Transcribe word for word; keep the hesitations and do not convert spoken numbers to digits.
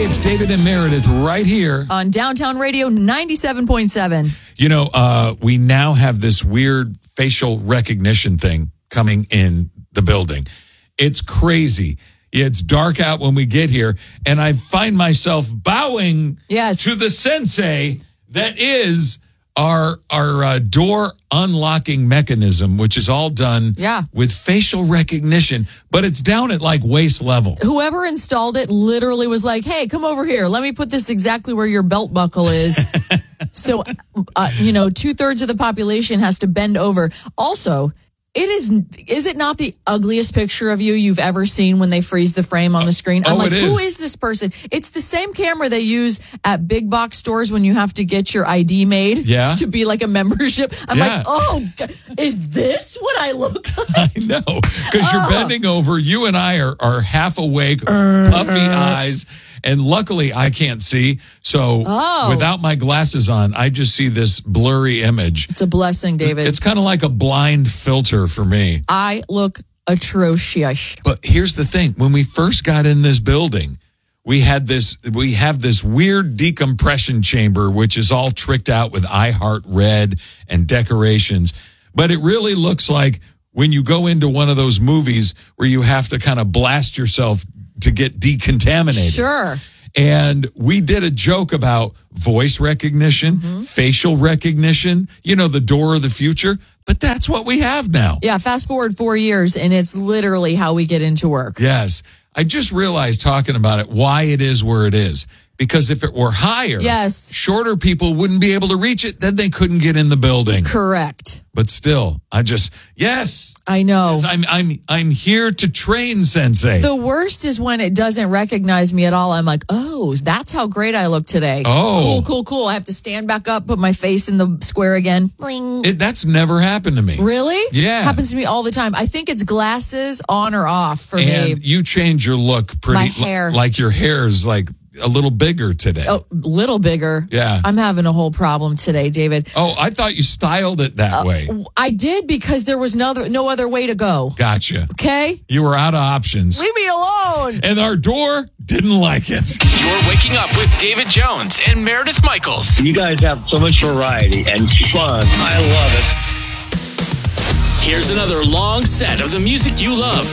It's David and Meredith right here on Downtown Radio ninety-seven point seven. You know, uh, we now have this weird facial recognition thing coming in the building. It's crazy. It's dark out when we get here, and I find myself bowing yes. to the sensei that is our our uh, door unlocking mechanism, which is all done yeah. with facial recognition, but it's down at like waist level. Whoever installed it literally was like, hey, come over here. Let me put this exactly where your belt buckle is. So, uh, you know, two thirds of the population has to bend over. Also, it is, is it not the ugliest picture of you you've ever seen when they freeze the frame on the screen? I'm oh, like, it is. Who is this person? It's the same camera they use at big box stores when you have to get your I D made yeah. to be like a membership. I'm yeah. like, oh, God, is this what I look like? I know, because you're oh. bending over. You and I are, are half awake, puffy eyes. And luckily, I can't see. So oh. without my glasses on, I just see this blurry image. It's a blessing, David. It's kind of like a blind filter for me. I look atrocious. But here's the thing. When we first got in this building, we had this, we have this weird decompression chamber, which is all tricked out with I Heart Red and decorations. But it really looks like when you go into one of those movies where you have to kind of blast yourself to get decontaminated. Sure. And we did a joke about voice recognition, mm-hmm. facial recognition, you know, the door of the future. But that's what we have now. Yeah, fast forward four years, and it's literally how we get into work. Yes. I just realized talking about it why it is where it is. Because if it were higher, yes. shorter people wouldn't be able to reach it. Then they couldn't get in the building. Correct. But still, I just, yes. I know. Yes, I'm, I'm, I'm here to train, Sensei. The worst is when it doesn't recognize me at all. I'm like, oh, that's how great I look today. Oh. Cool, cool, cool. I have to stand back up, put my face in the square again. Bling. It, that's never happened to me. Really? Yeah. Happens to me all the time. I think it's glasses on or off for and me. And you change your look pretty. My hair. L- like your hair's like a little bigger today. Oh, little bigger. Yeah. I'm having a whole problem today, David. Oh, I thought you styled it that uh, way. I did because there was no other, no other way to go. Gotcha. Okay? You were out of options. Leave me alone. And our door didn't like it. You're waking up with David Jones and Meredith Michaels. You guys have so much variety and fun. I love it. Here's another long set of the music you love.